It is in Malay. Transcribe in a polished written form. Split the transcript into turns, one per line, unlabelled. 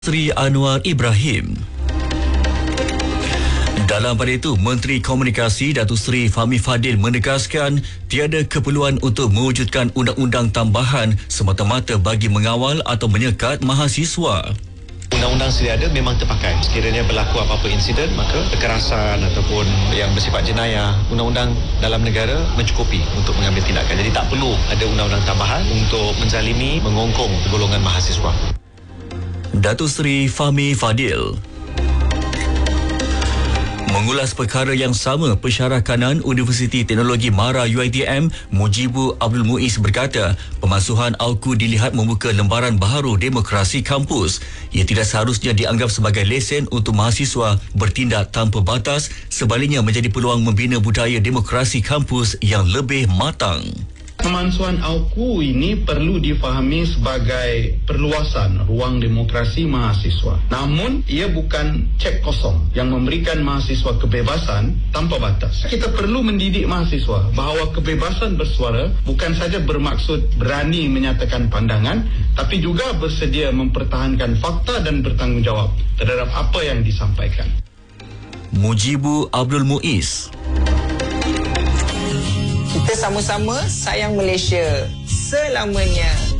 Sri Anwar Ibrahim. Dalam pada itu, Menteri Komunikasi Datuk Seri Fahmi Fadil menegaskan tiada keperluan untuk mewujudkan undang-undang tambahan semata-mata bagi mengawal atau menyekat mahasiswa.
Undang-undang sedia ada memang terpakai. Sekiranya berlaku apa-apa insiden, maka kekerasan ataupun yang bersifat jenayah, undang-undang dalam negara mencukupi untuk mengambil tindakan. Jadi tak perlu ada undang-undang tambahan untuk menzalimi, mengongkong golongan mahasiswa.
Datuk Seri Fahmi Fadil mengulas perkara yang sama. Pensyarah kanan Universiti Teknologi MARA UiTM Mujibu Abdul Muiz berkata pemasuhan AUKU dilihat membuka lembaran baharu demokrasi kampus. Ia tidak seharusnya dianggap sebagai lesen untuk mahasiswa bertindak tanpa batas, sebaliknya menjadi peluang membina budaya demokrasi kampus yang lebih matang.
Pemansuhan AUKU ini perlu difahami sebagai perluasan ruang demokrasi mahasiswa. Namun, ia bukan cek kosong yang memberikan mahasiswa kebebasan tanpa batas. Kita perlu mendidik mahasiswa bahawa kebebasan bersuara bukan saja bermaksud berani menyatakan pandangan, tapi juga bersedia mempertahankan fakta dan bertanggungjawab terhadap apa yang disampaikan.
Mujibu Abdul Muiz.
Kita sama-sama sayang Malaysia selamanya.